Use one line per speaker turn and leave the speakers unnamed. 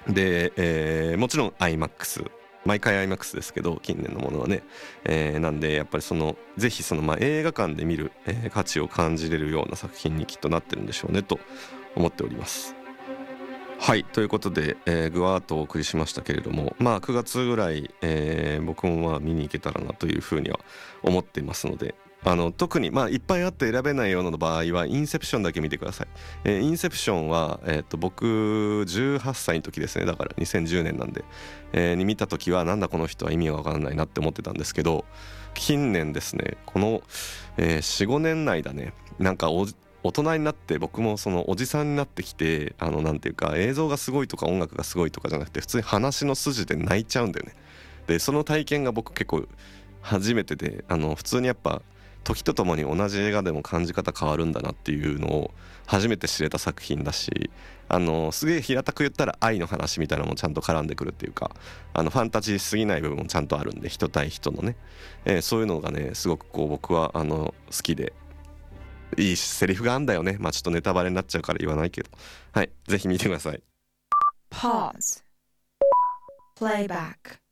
で、もちろん IMAX、毎回 IMAX ですけど近年のものはね、なんでやっぱりぜひ映画館で見る、価値を感じれるような作品にきっとなってるんでしょうねと思っております。はい、ということで、ぐわーっとお送りしましたけれども、9月ぐらい、僕も見に行けたらなというふうには思っていますので、特にいっぱいあって選べないような場合はインセプションだけ見てください。インセプションは、僕18歳の時ですね、だから2010年なんで、に見た時はなんだこの人は意味がわからないなって思ってたんですけど、近年ですねこの、4、5年内だね、なんか大人になって僕もおじさんになってきて、なんていうか映像がすごいとか音楽がすごいとかじゃなくて普通に話の筋で泣いちゃうんだよね。でその体験が僕結構初めてで、普通にやっぱ時とともに同じ映画でも感じ方変わるんだなっていうのを初めて知れた作品だし、すげえ平たく言ったら愛の話みたいなのもちゃんと絡んでくるっていうか、ファンタジーすぎない部分もちゃんとあるんで、人対人のね、そういうのがねすごく僕は好きで、いいセリフがあんだよね。ちょっとネタバレになっちゃうから言わないけど、はい、ぜひ見てください。
Pause. Playback.